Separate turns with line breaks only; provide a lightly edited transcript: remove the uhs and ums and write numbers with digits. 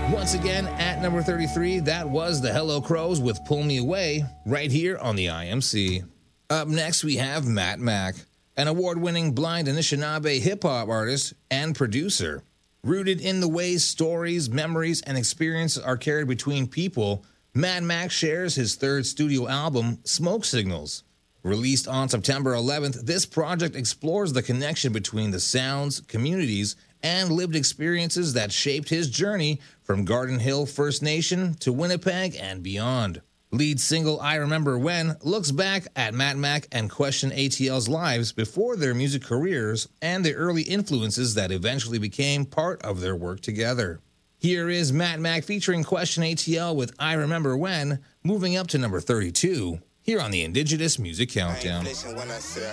Once again, at number 33, that was the Hello Crows with Pull Me Away, right here on the IMC. Up next, we have Matt Mack, an award-winning blind Anishinaabe hip-hop artist and producer. Rooted in the ways stories, memories, and experiences are carried between people, Matt Mack shares his third studio album, Smoke Signals. Released on September 11th, this project explores the connection between the sounds, communities, and lived experiences that shaped his journey from Garden Hill First Nation to Winnipeg and beyond. Lead single I Remember When looks back at Matt Mack and Question ATL's lives before their music careers and the early influences that eventually became part of their work together. Here is Matt Mack featuring Question ATL with I Remember When, moving up to number 32 here on the Indigenous Music Countdown.